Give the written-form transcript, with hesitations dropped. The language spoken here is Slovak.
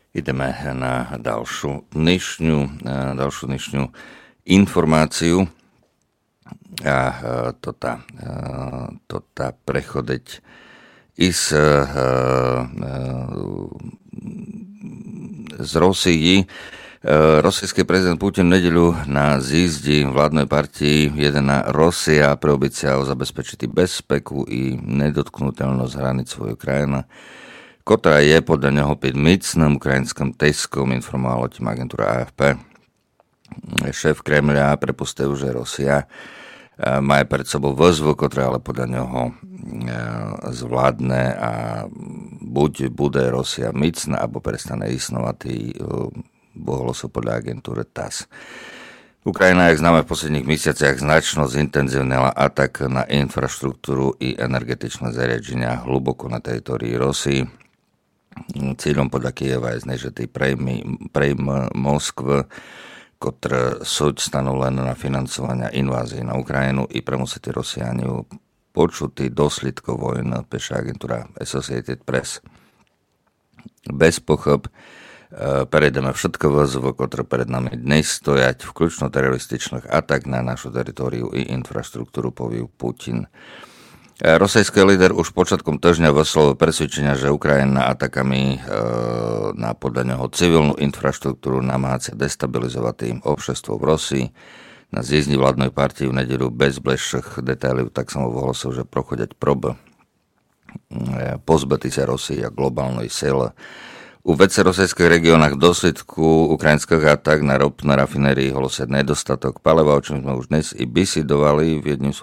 Ideme na ďalšiu dnešňu informáciu a tota prechodeť i z Rosii. Rosijský prezident Putin v nedeľu na zjízdi vládnej partii Jedna Rosia preobiecal zabezpečiť bezpeku i nedotknutelnosť hraníc svojej krajiny, ktorá je podľa neho pod micným ukrajinskom teskom, informovala tým agentúra AFP. Šéf Kremľa prepustil, že Rosia má pred sebou výzvu, ktorá ale podľa neho zvládne a buď bude Rosia micná, alebo prestane isnovať, bolo sa podľa agentúry TASS. Ukrajina, jak známe, v posledných mesiaciach značno zintenzívnila atak na infraštruktúru i energetičné zariadenia hlboko na teritórii Rosii. Cílom podľa Kieva je znežitý prejm Moskvy, ktorý súd stanul len na financovanie invázie na Ukrajinu i premusí Rosianiu počutý dôsledkov vojny, píše agentúra Associated Press. Bez pochyb prejdeme všetko výzvy, ktoré pred nami dnes stojať, vključno terorističných atak na našu teritóriu i infraštruktúru, povie Putin. Rosijský líder už počiatkom týždňa vyslovil presvedčenia, že Ukrajina atakami na podľa neho civilnú infraštruktúru namáha destabilizovať tým obšestvo v Rosii. Na zjízdni vládnej partii v nedeľu bez bližších detailov tak som ohlasil, že prochodeť prob pozbety sa Rosii a globálnej sile. U veci rosijských regiónach v dôsledku ukrajinských atak na ropné rafinérii holosia nedostatok paliva, o čom sme už dnes i bisidovali. V jednom